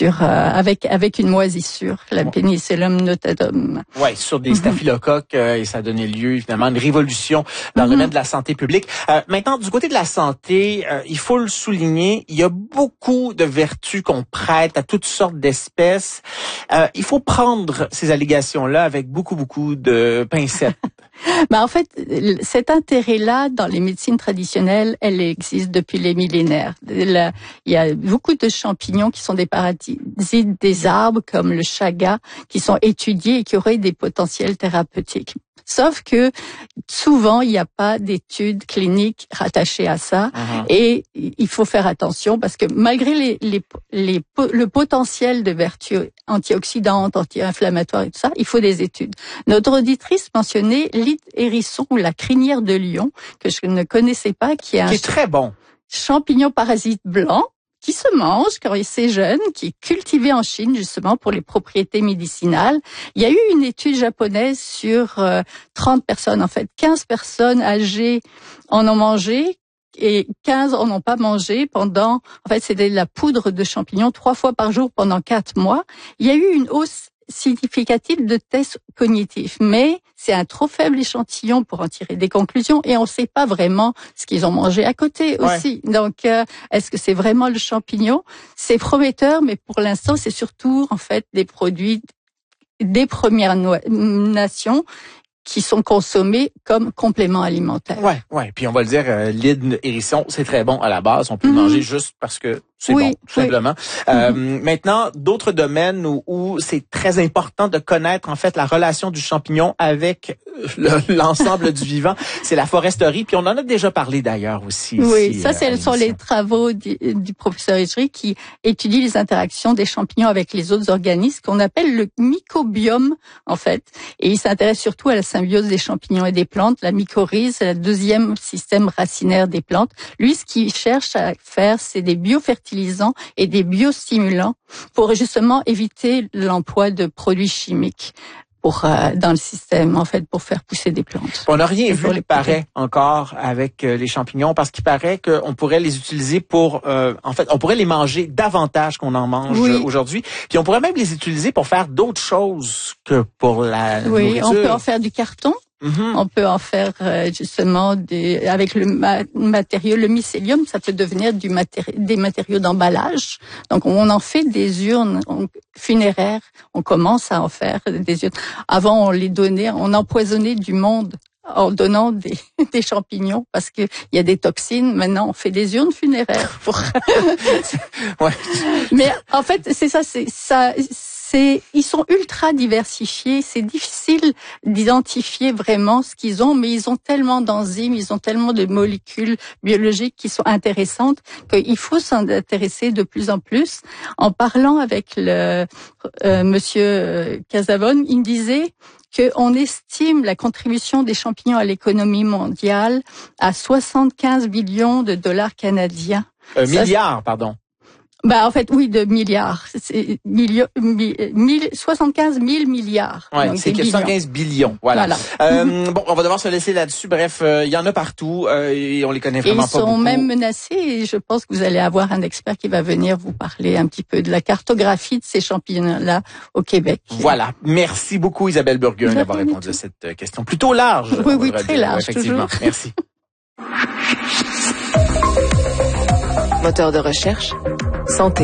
avec une moisissure, la Penicillium notatum. Ouais, sur des staphylocoques et ça a donné lieu évidemment à une révolution dans le domaine de la santé publique. Maintenant, du côté de la santé, il faut le souligner, il y a beaucoup de vertus qu'on prête à toutes sortes d'espèces. Il faut prendre ces allégations-là avec beaucoup de pincettes. En fait, cet intérêt-là dans les médecines traditionnelles, elle existe depuis les millénaires. Il y a beaucoup de champignons qui sont des parasites des arbres, comme le chaga, qui sont étudiés et qui auraient des potentiels thérapeutiques. Sauf que souvent, il n'y a pas d'études cliniques rattachées à ça. Et il faut faire attention parce que malgré le potentiel de vertus antioxydantes, anti-inflammatoires et tout ça, il faut des études. Notre auditrice mentionnait l'hydre hérisson ou la crinière de lion, que je ne connaissais pas, qui est très bon champignon parasite blanc, qui se mange quand c'est jeune, qui est cultivé en Chine justement pour les propriétés médicinales. Il y a eu une étude japonaise sur 30 personnes, en fait 15 personnes âgées en ont mangé et 15 en ont pas mangé en fait c'était de la poudre de champignons 3 fois par jour pendant 4 mois. Il y a eu une hausse significative de tests cognitifs, mais c'est un trop faible échantillon pour en tirer des conclusions et on ne sait pas vraiment ce qu'ils ont mangé à côté aussi. Donc, est-ce que c'est vraiment le champignon? C'est prometteur, mais pour l'instant, c'est surtout en fait des produits des Premières Nations qui sont consommés comme complément alimentaire. Ouais. Puis on va le dire, l'hydre hérisson, c'est très bon à la base. On peut le manger juste parce que c'est bon, tout simplement. Maintenant, d'autres domaines où c'est très important de connaître en fait la relation du champignon avec l'ensemble du vivant, c'est la foresterie. Puis on en a déjà parlé d'ailleurs aussi. Oui, ici, ça ce sont les travaux du professeur Edgery qui étudie les interactions des champignons avec les autres organismes qu'on appelle le mycobiome en fait. Et il s'intéresse surtout à la symbiose des champignons et des plantes. La mycorhize, c'est le deuxième système racinaire des plantes. Lui, ce qu'il cherche à faire, c'est des biofertilisants et des biostimulants pour justement éviter l'emploi de produits chimiques dans le système, en fait, pour faire pousser des plantes. On n'a rien vu, il paraît, encore avec les champignons, parce qu'il paraît qu'on pourrait les utiliser pour, en fait, on pourrait les manger davantage qu'on en mange aujourd'hui. Puis on pourrait même les utiliser pour faire d'autres choses que pour la nourriture. On peut en faire du carton. On peut en faire justement avec le matériau, le mycélium, ça peut devenir des matériaux d'emballage. Donc on en fait des urnes funéraires. On commence à en faire des urnes. Avant on empoisonnait du monde en donnant des champignons parce que il y a des toxines. Maintenant on fait des urnes funéraires pour. Mais en fait c'est ça. Ils sont ultra diversifiés, c'est difficile d'identifier vraiment ce qu'ils ont, mais ils ont tellement d'enzymes, ils ont tellement de molécules biologiques qui sont intéressantes qu'il faut s'en intéresser de plus en plus. En parlant avec monsieur Casavone, il me disait qu'on estime la contribution des champignons à l'économie mondiale à 75 billions de dollars canadiens. Milliards, pardon. En fait, oui, de milliards. C'est 75 000 milliards. Ouais, c'est 75 billions. Voilà. Bon, on va devoir se laisser là-dessus. Bref, il y en a partout et on les connaît vraiment pas beaucoup. Ils sont même menacés et je pense que vous allez avoir un expert qui va venir vous parler un petit peu de la cartographie de ces champignons-là au Québec. Voilà. Merci beaucoup Isabelle Burguin d'avoir répondu à cette question plutôt large. Oui, très large. Effectivement. Toujours. Merci. Moteur de recherche, santé.